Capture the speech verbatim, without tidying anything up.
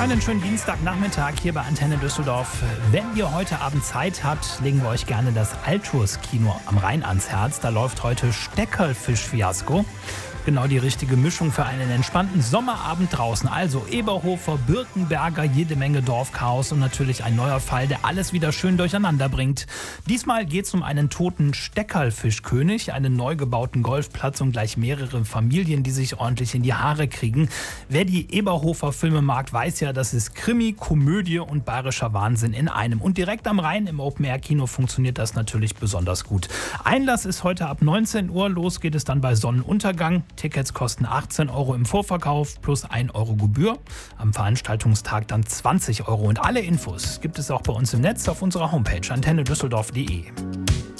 Einen schönen Dienstagnachmittag hier bei Antenne Düsseldorf. Wenn ihr heute Abend Zeit habt, legen wir euch gerne das Altus-Kino am Rhein ans Herz. Da läuft heute Steckerlfisch-Fiasko. Genau die richtige Mischung für einen entspannten Sommerabend draußen. Also Eberhofer, Birkenberger, jede Menge Dorfchaos und natürlich ein neuer Fall, der alles wieder schön durcheinander bringt. Diesmal geht es um einen toten Steckerlfischkönig, einen neu gebauten Golfplatz und gleich mehrere Familien, die sich ordentlich in die Haare kriegen. Wer die Eberhofer Filme mag, weiß ja, das ist Krimi, Komödie und bayerischer Wahnsinn in einem. Und direkt am Rhein im Open-Air-Kino funktioniert das natürlich besonders gut. Einlass ist heute ab neunzehn Uhr, los geht es dann bei Sonnenuntergang. Tickets kosten achtzehn Euro im Vorverkauf plus ein Euro Gebühr. Am Veranstaltungstag dann zwanzig Euro. Und alle Infos gibt es auch bei uns im Netz auf unserer Homepage antenne düsseldorf punkt de.